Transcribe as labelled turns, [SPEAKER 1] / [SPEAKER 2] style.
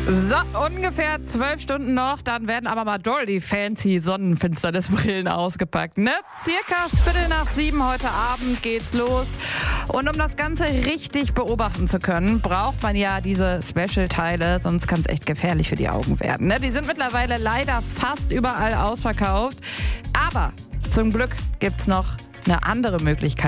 [SPEAKER 1] So, ungefähr 12 Stunden noch, dann werden aber mal doll die fancy Sonnenfinsternisbrillen ausgepackt, ne? Circa 6:15 heute Abend geht's los. Und um das Ganze richtig beobachten zu können, braucht man ja diese Special-Teile, sonst kann es echt gefährlich für die Augen werden, ne? Die sind mittlerweile leider fast überall ausverkauft. Aber zum Glück gibt's noch eine andere Möglichkeit.